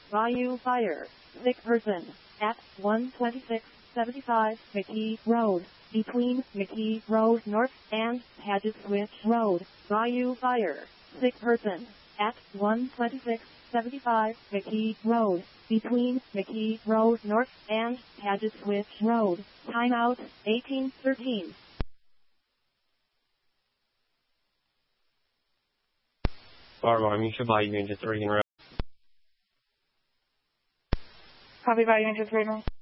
Bayou Fire. Sick person. At 12675 McKee Road. Between McKee Road North and Paget Switch Road. Bayou Fire. Sick person. At 12675 McKee Road. Between McKee Road North and Paget Switch Road. Timeout 1813. Barbar, Misha Bayou Ninja 3 in row. Copy Bayou Ninja 3 in row.